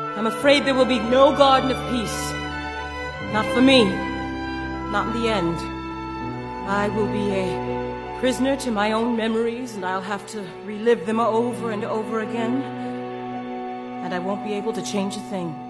I'm afraid there will be no Garden of Peace. Not for me. Not in the end. I will be a prisoner to my own memories, and I'll have to relive them over and over again. And I won't be able to change a thing.